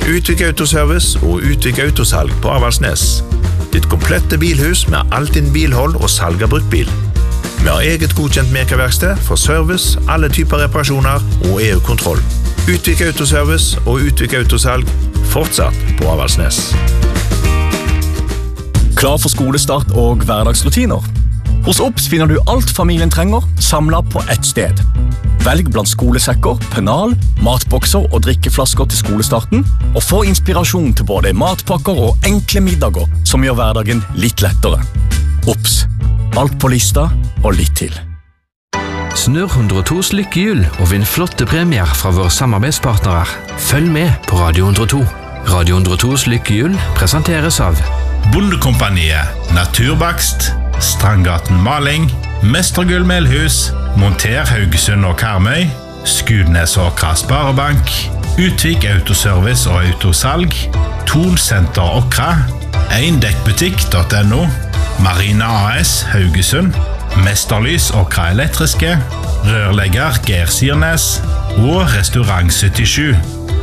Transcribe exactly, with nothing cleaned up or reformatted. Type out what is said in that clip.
Utvik Autoservice og Utvik Autosalg på Avaldsnes. Ditt komplette bilhus med alt din bilhold og salg av bruktbil. Vi har eget godkjent mekerverksted for service, alle typer reparasjoner og E U-kontroll. Utvik Autoservice og Utvik Autosalg fortsatt på Avaldsnes. Klar for skolestart og hverdagsrutiner? Hos Obs finner du alt familien trenger, samlet på ett sted. Velg blant skolesekker, pennal, matbokser og drikkeflasker til skolestarten, og få inspirasjon til både matpakker og enkle middager som gjør hverdagen litt lettere. Obs. Alt på lista og litt til. Snurr hundre og tos lykkehjul og vinn flotte premier fra våre samarbeidspartnere. Følg med på Radio hundre og to. Radio hundre og tos lykkehjul presenteres av Bondekompaniet, Naturbakst, Strandgaten Maling, Mestergull Melhus, Monter Haugesund og Karmøy, Skudnesåkra Sparebank, Utvik Autoservice og Autosalg, Thon Center Åkra, eindekkbutikk punktum no, Marina A S Haugesund, Mesterlys Åkra Elektriske, Rørlegger Geir Sirnes og Restaurant syttisju.